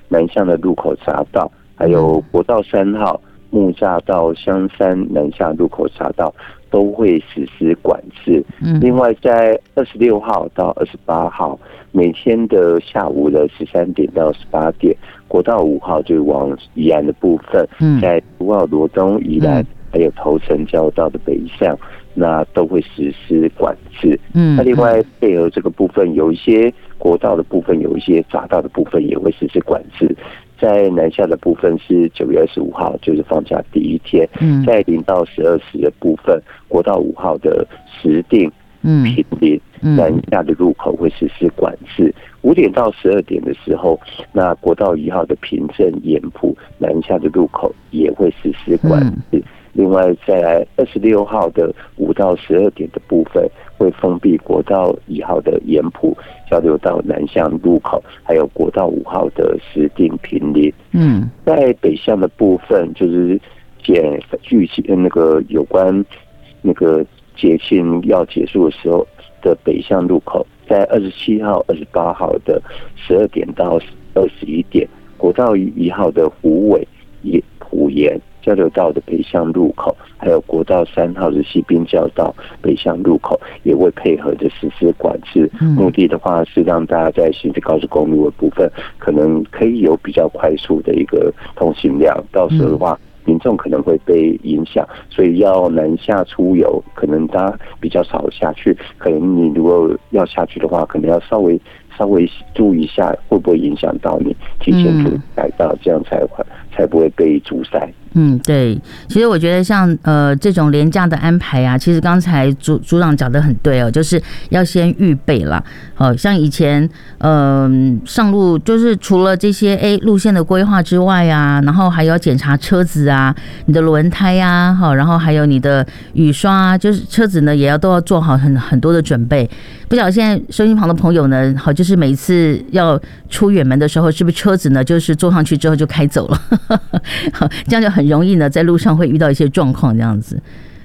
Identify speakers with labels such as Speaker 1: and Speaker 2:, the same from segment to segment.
Speaker 1: 南向的入口匝道，还有国道3号木栅到香山南下入口匝道都会实施管制。另外在26号到28号每天的下午的13点到18点，国道5号就是往宜兰的部分，在5号罗东宜兰还有头城交流道的北向，那都会实施管制。那另外配合这个部分，有一些国道的部分，有一些匝道的部分也会实施管制。在南下的部分是9月25号，就是放假第一天。在0到12时的部分，国道5号的石碇、坪林南下的入口会实施管制。5点到12点的时候，那国道1号的平镇、盐埔南下的入口也会实施管制。另外，在26号的5到12点的部分，会封闭国道1号的盐埔交流道南向入口，还有国道5号的石碇、坪林。在北向的部分，就是预期那个有关那个节庆要结束的时候的北向入口，在27号、28号的12点到21点，国道1号的虎尾、虎岩交流道的北向入口，还有国道3号的西滨交流道北向入口也会配合的实施管制。目的的话是让大家在行驶高速公路的部分，可能可以有比较快速的一个通行量。到时候的话，民众可能会被影响，所以要南下出游，可能大家比较少下去。可能你如果要下去的话，可能要稍微注意一下，会不会影响到你提前出改道，这样才不会被阻塞。
Speaker 2: 对，其实我觉得像这种廉价的安排啊，其实刚才组长讲得很对哦，就是要先预备啦。像以前上路就是除了这些路线的规划之外啊，然后还要检查车子啊，你的轮胎啊，然后还有你的雨刷，就是车子呢都要做好很多的准备。不晓得现在收音旁的朋友呢，就是每一次要出远门的时候，是不是车子呢就是坐上去之后就开走了？这样就很容易呢，在路上会遇到一些状况，这样子。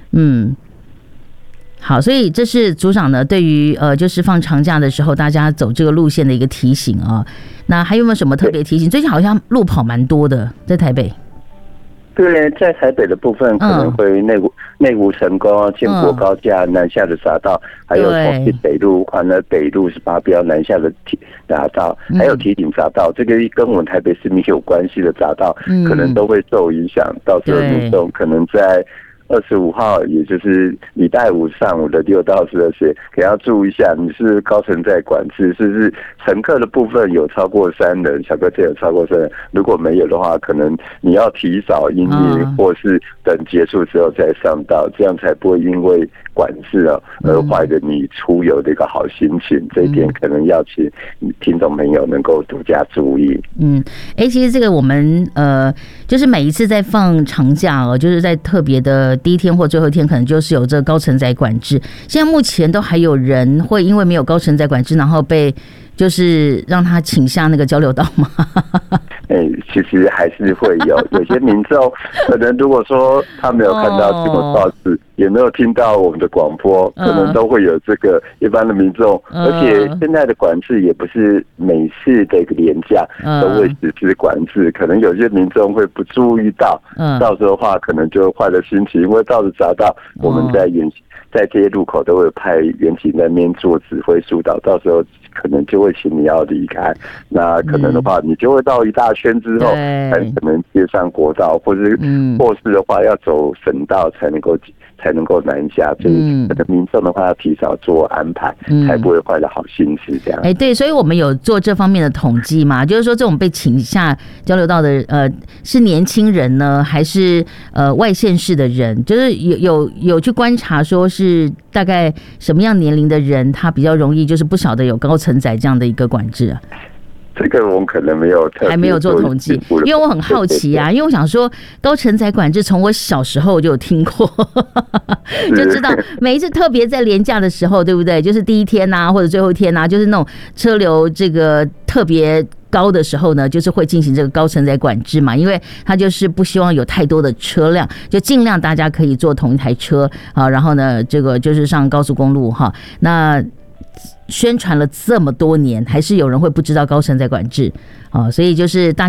Speaker 2: 好，所以这是组长呢对于就是放长假的时候大家走这个路线的一个提醒啊。那还有没有什么特别提醒？最近好像路跑蛮多的，在台北。
Speaker 1: 对，在台北的部分可能会内湖成功、建国高架南下的匝道，还有重庆北路、环河北路18标南下的匝道，还有堤顶匝道，这个跟我们台北市民有关系的匝道，可能都会受影响。到时候民众可能在25号，也就是礼拜五上午的6到12时，可能要注意一下，你是高承载管制，是不是乘客的部分有超过3人，小客车有超过3人，如果没有的话，可能你要提早因应，或是等结束之后再上道，这样才不会因为管制而坏了你出游的一个好心情。这一点可能要请听众朋友能够多加注意。
Speaker 2: 其实这个我们就是每一次在放长假就是在特别的第一天或最后一天，可能就是有这个高承载管制。现在目前都还有人会因为没有高承载管制，然后被就是让他请下那个交流道吗？
Speaker 1: 其实还是会有些民众可能如果说他没有看到新闻报纸，也没有听到我们的广播，可能都会有这个一般的民众。而且现在的管制也不是每次的一个连假都会实施管制，可能有些民众会不注意到，到时候的话可能就坏了心情。因为到了匝道，我们在这些路口都会派员警在那边做指挥疏导，到时候可能就会请你要离开。那可能的话，你就会到一大圈之后，才可能接上国道，或是的话要走省道才能够南下。所以可能民众的话要提早做安排，才不会坏了好心思这样。
Speaker 2: 对，所以我们有做这方面的统计嘛，就是说这种被请下交流道的是年轻人呢，还是外县市的人？就是有去观察说是大概什么样年龄的人他比较容易就是不晓得有高承载这样的一个管制啊？
Speaker 1: 这个我们可能还没有做
Speaker 2: 统计，因为我很好奇啊，因为我想说高承载管制从我小时候就有听过，就知道每一次特别在连假的时候，对不对？就是第一天啊，或者最后一天啊，就是那种车流这个特别高的时候呢，就是会进行这个高承载管制嘛，因为他就是不希望有太多的车辆，就尽量大家可以坐同一台车啊，然后呢，这个就是上高速公路哈。那宣传了这么多年，还是有人会不知道高承载管制啊，所以就是大